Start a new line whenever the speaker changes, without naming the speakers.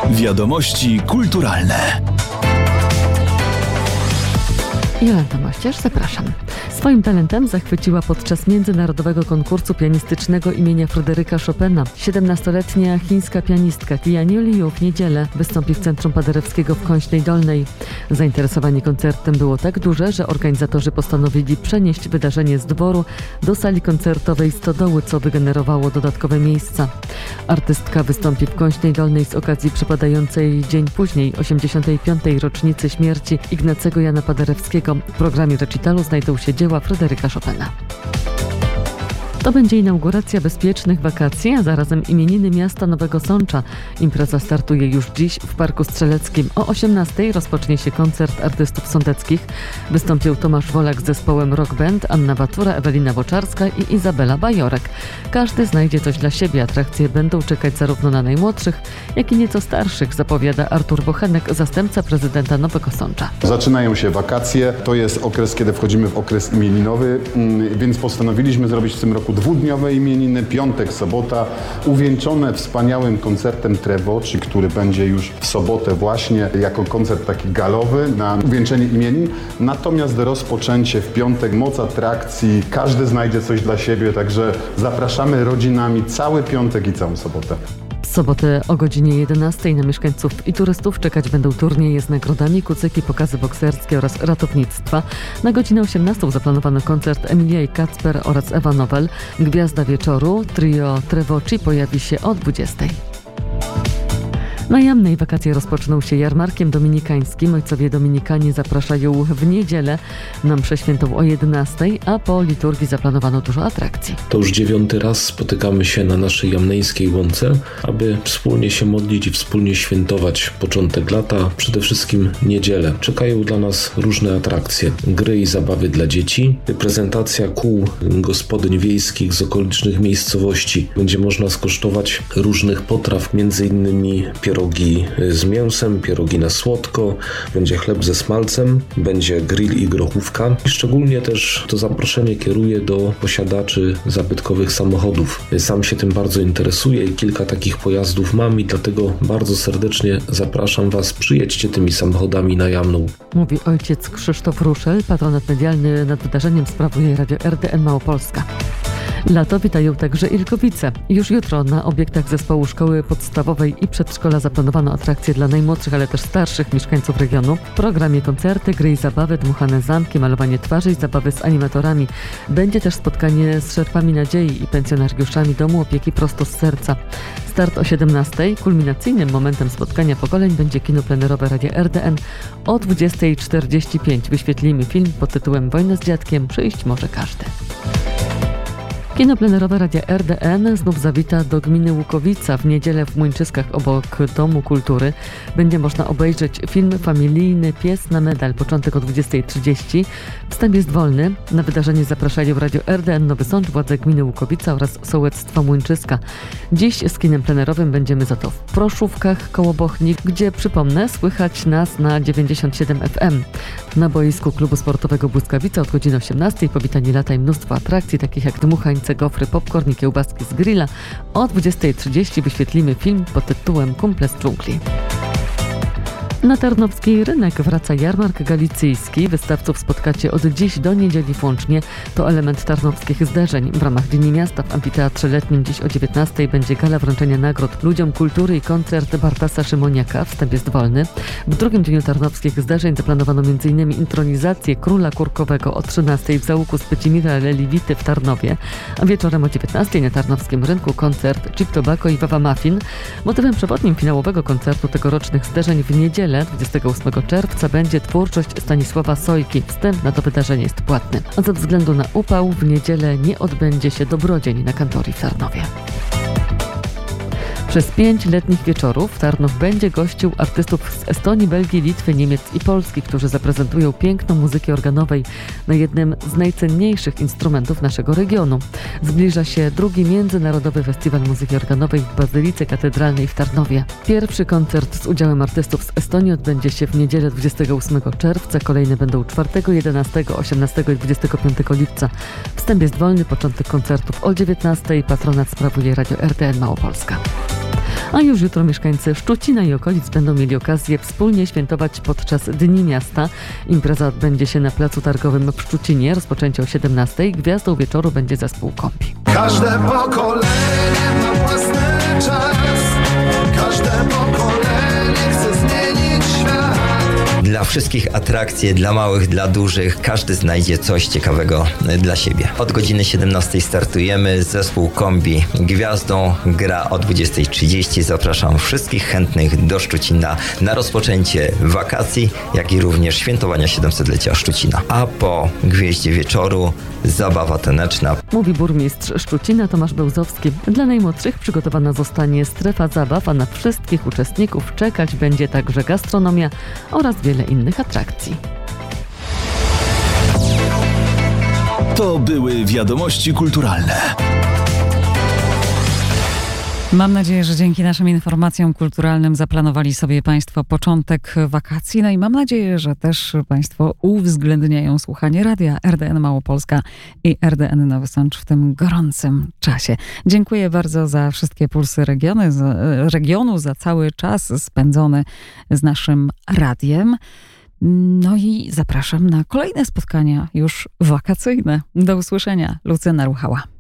Wiadomości kulturalne.
Jolanta Mościarz, zapraszam. Swoim talentem zachwyciła podczas międzynarodowego konkursu pianistycznego imienia Fryderyka Chopina. 17-letnia chińska pianistka Tianyu Liu w niedzielę wystąpi w Centrum Paderewskiego w Kończnej Dolnej. Zainteresowanie koncertem było tak duże, że organizatorzy postanowili przenieść wydarzenie z dworu do sali koncertowej Stodoły, co wygenerowało dodatkowe miejsca. Artystka wystąpi w Kończnej Dolnej z okazji przypadającej dzień później 85. rocznicy śmierci Ignacego Jana Paderewskiego. W programie recitalu znajdą się dzieła Fryderyka Chopina. To będzie inauguracja bezpiecznych wakacji, a zarazem imieniny miasta Nowego Sącza. Impreza startuje już dziś w Parku Strzeleckim. O 18:00 rozpocznie się koncert artystów sądeckich. Wystąpią Tomasz Wolak z zespołem Rock Band, Anna Watura, Ewelina Boczarska i Izabela Bajorek. Każdy znajdzie coś dla siebie. Atrakcje będą czekać zarówno na najmłodszych, jak i nieco starszych, zapowiada Artur Bochenek, zastępca prezydenta Nowego Sącza.
Zaczynają się wakacje. To jest okres, kiedy wchodzimy w okres imieninowy, więc postanowiliśmy zrobić w tym roku dwudniowe imieniny, piątek, sobota, uwieńczone wspaniałym koncertem Trevoci, który będzie już w sobotę właśnie jako koncert taki galowy na uwieńczenie imienin. Natomiast rozpoczęcie w piątek, moc atrakcji, każdy znajdzie coś dla siebie, także zapraszamy rodzinami cały piątek i całą sobotę.
W sobotę o godzinie 11:00 na mieszkańców i turystów czekać będą turnieje z nagrodami, kucyki, pokazy bokserskie oraz ratownictwa. Na godzinę 18:00 zaplanowano koncert Emilia i Kacper oraz Ewa Nowel. Gwiazda wieczoru, trio Trevoci, pojawi się o 20:00. Na Jamnej wakacje rozpoczną się jarmarkiem dominikańskim. Ojcowie dominikanie zapraszają w niedzielę na mszę świętą o 11:00, a po liturgii zaplanowano dużo atrakcji.
To już 9. raz spotykamy się na naszej jamnejskiej łące, aby wspólnie się modlić i wspólnie świętować początek lata, przede wszystkim niedzielę. Czekają dla nas różne atrakcje, gry i zabawy dla dzieci, prezentacja kół gospodyń wiejskich z okolicznych miejscowości. Będzie można skosztować różnych potraw, m.in. pierogi z mięsem, pierogi na słodko, będzie chleb ze smalcem, będzie grill i grochówka. I szczególnie też to zaproszenie kieruję do posiadaczy zabytkowych samochodów. Sam się tym bardzo interesuję i kilka takich pojazdów mam i dlatego bardzo serdecznie zapraszam Was, przyjedźcie tymi samochodami na Jamną.
Mówi ojciec Krzysztof Ruszel, patronat medialny nad wydarzeniem sprawuje Radio RDN Małopolska. Lato witają także Ilkowice. Już jutro na obiektach zespołu szkoły podstawowej i przedszkola zaplanowano atrakcje dla najmłodszych, ale też starszych mieszkańców regionu. W programie koncerty, gry i zabawy, dmuchane zamki, malowanie twarzy i zabawy z animatorami. Będzie też spotkanie z Szerpami Nadziei i pensjonariuszami Domu Opieki Prosto z Serca. Start o 17:00. Kulminacyjnym momentem spotkania pokoleń będzie kino plenerowe Radia RDN. O 20:45 wyświetlimy film pod tytułem Wojna z dziadkiem. Przyjść może każdy. Kino plenerowe Radia RDN znów zawita do gminy Łukowica. W niedzielę w Młyńczyskach obok Domu Kultury będzie można obejrzeć film familijny Pies na medal. Początek o 20:30. Wstęp jest wolny. Na wydarzenie zapraszają Radio RDN Nowy Sącz, władze gminy Łukowica oraz sołectwa Młyńczyska. Dziś z kinem plenerowym będziemy za to w Proszówkach koło Bochni, gdzie, przypomnę, słychać nas na 97 FM. Na boisku klubu sportowego Błyskawica od godziny 18:00 powitanie lata i mnóstwo atrakcji, takich jak dmuchańce, gofry, popcorn i kiełbaski z grilla. O 20:30 wyświetlimy film pod tytułem Kumple z dżungli. Na Tarnowski Rynek wraca jarmark galicyjski. Wystawców spotkacie od dziś do niedzieli włącznie. To element tarnowskich zdarzeń. W ramach Dni Miasta w Amfiteatrze Letnim dziś o 19:00 będzie gala wręczenia nagród ludziom kultury i koncert Bartasa Szymoniaka. Wstęp jest wolny. W drugim dniu tarnowskich zdarzeń zaplanowano m.in. intronizację Króla Kurkowego o 13:00 w załuku z Pecimira Leliwity w Tarnowie, a wieczorem o 19:00 na Tarnowskim Rynku koncert Chip Tobacco i Wawa Muffin. Motywem przewodnim finałowego koncertu tegorocznych zdarzeń w niedzielę 28 czerwca będzie twórczość Stanisława Sojki. Wstęp na to wydarzenie jest płatny. A ze względu na upał w niedzielę nie odbędzie się dobrodzień na kantorii w Tarnowie. Przez 5 letnich wieczorów Tarnów będzie gościł artystów z Estonii, Belgii, Litwy, Niemiec i Polski, którzy zaprezentują piękną muzykę organowej na jednym z najcenniejszych instrumentów naszego regionu. Zbliża się drugi Międzynarodowy Festiwal Muzyki Organowej w Bazylice Katedralnej w Tarnowie. Pierwszy koncert z udziałem artystów z Estonii odbędzie się w niedzielę 28 czerwca. Kolejne będą 4, 11, 18 i 25 lipca. Wstęp jest wolny, początek koncertów o 19:00. Patronat sprawuje Radio RDN Małopolska. A już jutro mieszkańcy Szczucina i okolic będą mieli okazję wspólnie świętować podczas Dni Miasta. Impreza odbędzie się na Placu Targowym w Szczucinie. Rozpoczęcie o 17:00. Gwiazdą wieczoru będzie zespół Kombi.
Każde pokolenie ma własny czas. Każde pokolenie chce zmienić świat.
Dla wszystkich atrakcje, dla małych, dla dużych, każdy znajdzie coś ciekawego dla siebie. Od godziny 17:00 startujemy, zespół Kombi Gwiazdą gra o 20:30. Zapraszam wszystkich chętnych do Szczucina na rozpoczęcie wakacji, jak i również świętowania 700-lecia Szczucina. A po gwieździe wieczoru zabawa taneczna.
Mówi burmistrz Szczucina Tomasz Bełzowski. Dla najmłodszych przygotowana zostanie strefa zabaw, a na wszystkich uczestników czekać będzie także gastronomia oraz wiele innych atrakcji.
To były wiadomości kulturalne.
Mam nadzieję, że dzięki naszym informacjom kulturalnym zaplanowali sobie Państwo początek wakacji. No i mam nadzieję, że też Państwo uwzględniają słuchanie radia RDN Małopolska i RDN Nowy Sącz w tym gorącym czasie. Dziękuję bardzo za wszystkie pulsy regionu, za cały czas spędzony z naszym radiem. No i zapraszam na kolejne spotkania już wakacyjne. Do usłyszenia. Lucyna Ruchała.